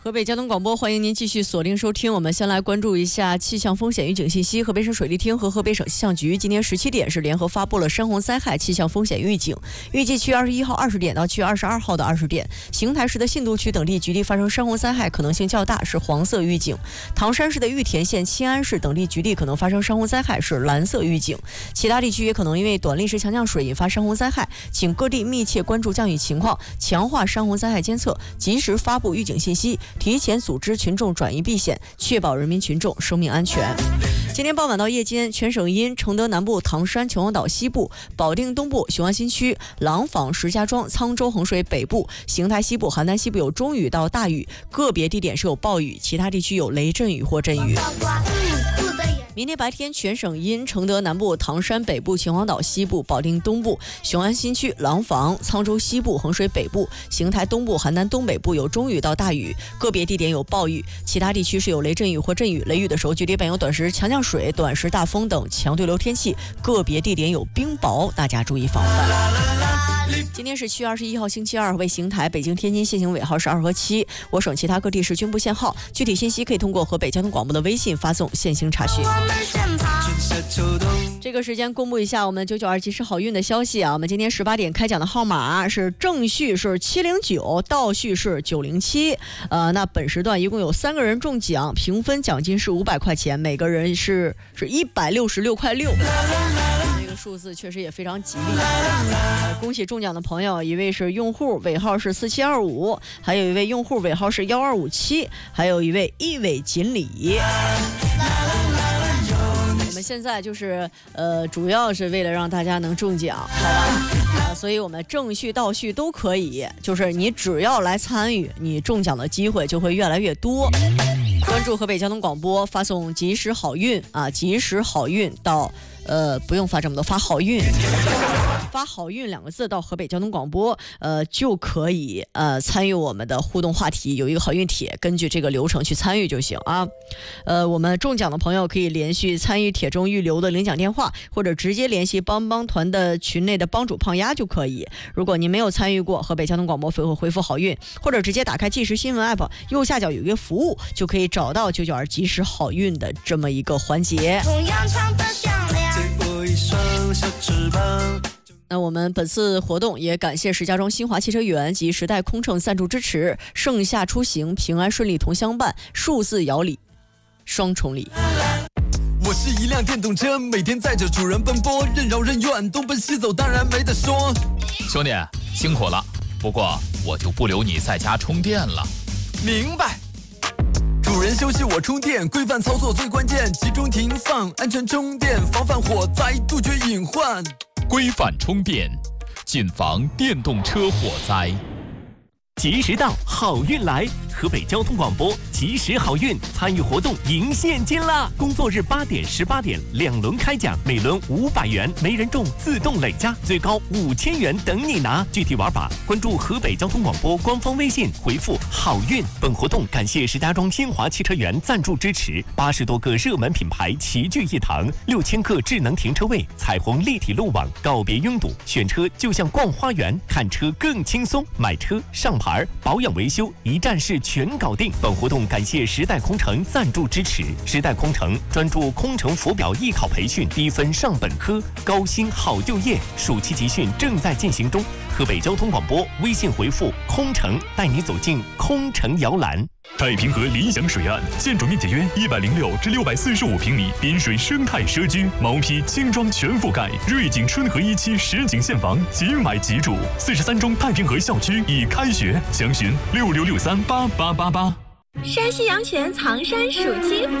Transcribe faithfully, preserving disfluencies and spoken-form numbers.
河北交通广播，欢迎您继续锁定收听。我们先来关注一下气象风险预警信息。河北省水利厅和河北省气象局今天十七点是联合发布了山洪灾害气象风险预警。预计七月二十一号二十点到七月二十二号的二十点，邢台市的信度区等地局地发生山洪灾害可能性较大，是黄色预警；唐山市的玉田县、钦安市等地局地可能发生山洪灾害，是蓝色预警。其他地区也可能因为短历时强降水引发山洪灾害，请各地密切关注降雨情况，强化山洪灾害监测，及时发布预警信息，提前组织群众转移避险，确保人民群众生命安全。今天傍晚到夜间，全省因承德南部、唐山、秦皇岛西部、保定东部、雄安新区、廊坊、石家庄、沧州、衡水北部、邢台西部、邯郸西部有中雨到大雨，个别地点是有暴雨，其他地区有雷阵雨或阵雨。明天白天，全省因承德南部、唐山北部、秦皇岛西部、保定东部、雄安新区、廊坊、沧州西部、衡水北部、邢台东部、邯郸东北部有中雨到大雨，个别地点有暴雨，其他地区是有雷阵雨或阵雨。雷雨的时候，局地伴有短时强降水、短时大风等强对流天气，个别地点有冰雹，大家注意防范。今天是七月二十一号星期二，为邢台、北京、天津限行尾号是二和七，我省其他各地是均不限号。具体信息可以通过河北交通广播的微信发送限行查询。这个时间公布一下我们九九二及时好运的消息啊！我们今天十八点开奖的号码是正序是七零九，倒序是九零七。呃，那本时段一共有三个人中奖，平分奖金是五百块钱，每个人是是一百六十六块六。这个数字确实也非常吉利。呃，恭喜中奖的朋友，一位是用户尾号是四七二五，还有一位用户尾号是幺二五七，还有一位一尾锦鲤。我们现在就是呃，主要是为了让大家能中奖，好吧？呃，所以我们正序倒序都可以，就是你只要来参与，你中奖的机会就会越来越多。关注河北交通广播，发送及时好运啊，及时好运到呃，不用发这么多，发好运，发好运两个字到河北交通广播，呃，就可以呃参与我们的互动话题，有一个好运帖，根据这个流程去参与就行啊。呃，我们中奖的朋友可以连续参与帖中预留的领奖电话，或者直接联系帮帮团的群内的帮主胖丫就可以。如果您没有参与过河北交通广播，回复回复好运，或者直接打开即时新闻 app， 右下角有一个服务，就可以找到九九二即时好运的这么一个环节。同样唱得响亮，那我们本次活动也感谢石家庄新华汽车园及时代空乘赞助支持，盛夏出行平安顺利同相伴，数字摇礼双重礼。 我是一辆电动车，每天载着主人奔波，任劳任怨，东奔西走，当然没得说。 兄弟辛苦了，不过我就不留你在家充电了。 明白。主人休息我充电，规范操作最关键，集中停放，安全充电，防范火灾，杜绝隐患。 规范充电，谨防电动车火灾。 及时到，好运来！河北交通广播及时好运参与活动赢现金啦！工作日八点、十八点两轮开奖，每轮五百元，没人中自动累加，最高五千元等你拿。具体玩法关注河北交通广播官方微信，回复好运。本活动感谢石家庄新华汽车园赞助支持，八十多个热门品牌齐聚一堂，六千个智能停车位，彩虹立体路网，告别拥堵，选车就像逛花园，看车更轻松，买车上牌保养维修一站式全搞定。本活动感谢时代空乘赞助支持，时代空乘专注空乘浮表艺考培训，低分上本科，高薪好就业，暑期集训正在进行中。河北交通广播微信回复空乘，带你走进空乘摇篮。 太平河理想水岸，建筑面积约一百零六至六百四十五平米，滨水生态社区，毛坯精装全覆盖，瑞景春和一期实景现房，即买即住。四十三中太平河校区已开学，详询六六六三八八八八。 山西阳泉藏山暑期